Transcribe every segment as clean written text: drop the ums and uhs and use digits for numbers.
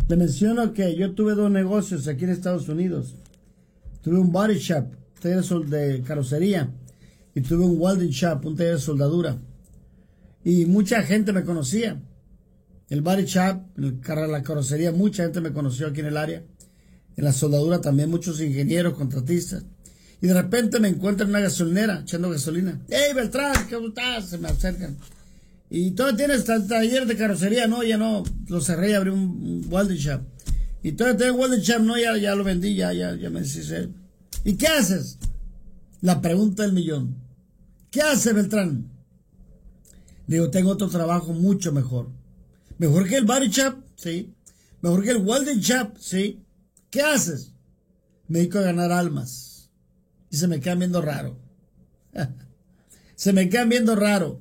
Le menciono que yo tuve dos negocios aquí en Estados Unidos. Tuve un body shop, un taller de carrocería, y tuve un welding shop, un taller de soldadura. Y mucha gente me conocía. El body shop, la carrocería, mucha gente me conoció aquí en el área. En la soldadura también muchos ingenieros, contratistas. Y de repente me encuentran en una gasolinera echando gasolina. ¡Hey, Beltrán! ¿Cómo estás? Se me acercan. ¿Y todavía tienes taller de carrocería? No, ya no. Lo cerré y abrí un welding shop. ¿Y todavía tienes welding shop? No, ya lo vendí, ya me deshice. ¿Y qué haces? La pregunta del millón. ¿Qué haces, Beltrán? Digo, tengo otro trabajo mucho mejor. ¿Mejor que el body shop? Sí. ¿Mejor que el welding shop? Sí. ¿Qué haces? Me dedico a ganar almas. Y se me quedan viendo raro. Se me quedan viendo raro.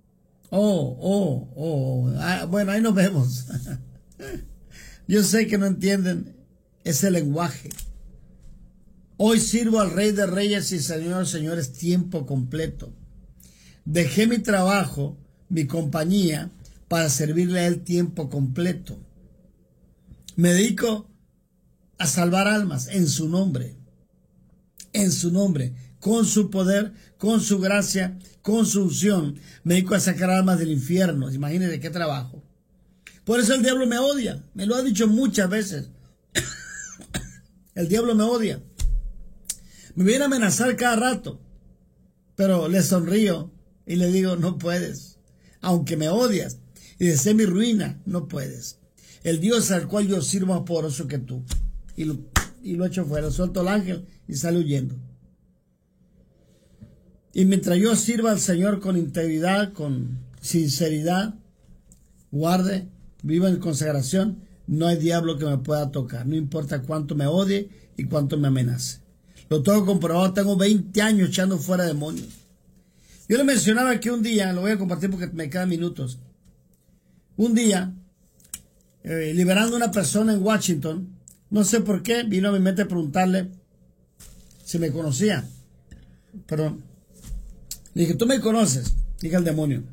Bueno, ahí nos vemos. Yo sé que no entienden ese lenguaje. Hoy sirvo al Rey de Reyes y Señor de Señores tiempo completo. Dejé mi trabajo, mi compañía, para servirle a Él tiempo completo. Me dedico a salvar almas en su nombre. En su nombre. Con su poder, con su gracia, con su unción. Me dedico a sacar almas del infierno. Imagínense qué trabajo. Por eso el diablo me odia. Me lo ha dicho muchas veces. El diablo me odia. Me viene a amenazar cada rato. Pero le sonrío y le digo, no puedes. Aunque me odias y desees mi ruina, no puedes. El Dios al cual yo sirvo es más poderoso que tú. Y lo echo fuera. Suelto al ángel y sale huyendo. Y mientras yo sirva al Señor con integridad, con sinceridad, guarde, viva en consagración, no hay diablo que me pueda tocar. No importa cuánto me odie y cuánto me amenace. Lo tengo comprobado, tengo 20 años echando fuera demonios. Yo le mencionaba que un día, lo voy a compartir porque me quedan minutos. Un día, liberando a una persona en Washington, no sé por qué, vino a mi mente a preguntarle si me conocía. Perdón. Le dije, ¿tú me conoces? Dije al demonio.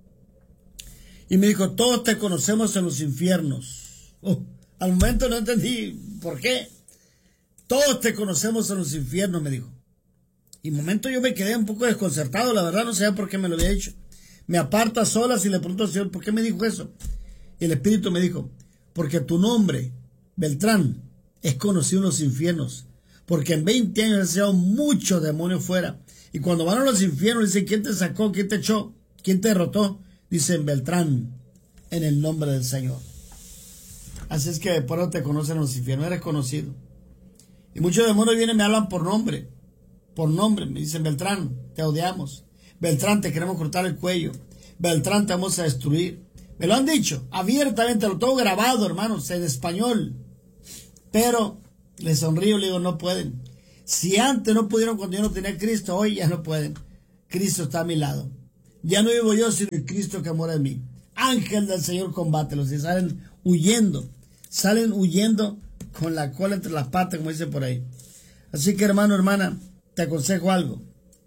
Y me dijo, todos te conocemos en los infiernos. Al momento no entendí por qué. Todos te conocemos en los infiernos, me dijo. Y en momento yo me quedé un poco desconcertado, la verdad no sabía por qué me lo había dicho. Me aparto a solas y le pregunto al Señor, ¿por qué me dijo eso? Y el Espíritu me dijo, porque tu nombre, Beltrán, es conocido en los infiernos. Porque en 20 años has echado muchos demonios fuera. Y cuando van a los infiernos, dicen, ¿quién te sacó? ¿Quién te echó? ¿Quién te derrotó? Dicen, Beltrán, en el nombre del Señor. Así es que por eso te conocen en los infiernos, eres conocido. Y muchos demonios vienen y me hablan por nombre. Por nombre, me dicen, Beltrán, te odiamos. Beltrán, te queremos cortar el cuello. Beltrán, te vamos a destruir. Me lo han dicho, abiertamente, lo tengo grabado, hermanos, en español. Pero les sonrío, le digo, no pueden. Si antes no pudieron cuando yo no tenía a Cristo, hoy ya no pueden. Cristo está a mi lado. Ya no vivo yo, sino el Cristo que mora en mí. Ángel del Señor, combátelos. Y salen huyendo con la cola entre las patas, como dicen por ahí. Así que, hermano, hermana, te aconsejo algo.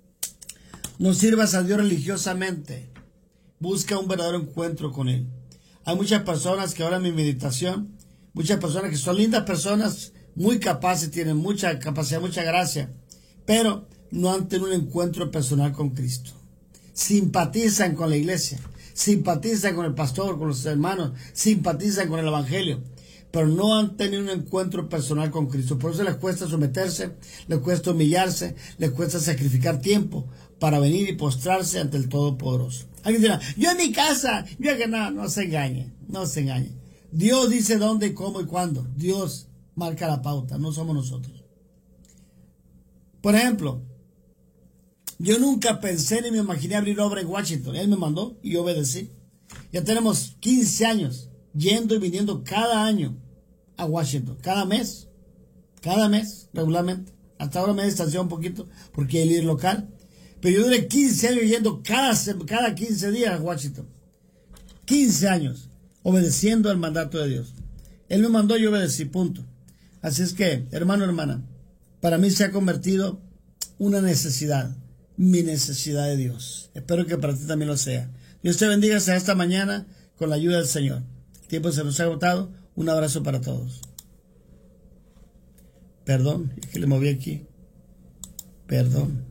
No sirvas a Dios religiosamente. Busca un verdadero encuentro con Él. Hay muchas personas que ahora en mi meditación, muchas personas que son lindas personas, muy capaces, tienen mucha capacidad, mucha gracia, pero no han tenido un encuentro personal con Cristo. Simpatizan con la iglesia, simpatizan con el pastor, con los hermanos, simpatizan con el evangelio, pero no han tenido un encuentro personal con Cristo. Por eso les cuesta someterse, les cuesta humillarse, les cuesta sacrificar tiempo para venir y postrarse ante el Todopoderoso. Alguien dirá, yo en mi casa, yo que no se engañe, no se engañe. Dios dice dónde, cómo y cuándo. Dios marca la pauta, no somos nosotros. Por ejemplo, yo nunca pensé ni me imaginé abrir obra en Washington. Él me mandó y yo obedecí. Ya tenemos 15 años yendo y viniendo cada año a Washington, cada mes, regularmente. Hasta ahora me he distanciado un poquito porque hay líder local. Pero yo duré 15 años yendo cada 15 días a Washington. 15 años obedeciendo al mandato de Dios. Él me mandó y yo obedecí, punto. Así es que, hermano, hermana, para mí se ha convertido una necesidad, mi necesidad de Dios. Espero que para ti también lo sea. Dios te bendiga hasta esta mañana con la ayuda del Señor. El tiempo se nos ha agotado. Un abrazo para todos. Perdón, es que le moví aquí. Perdón.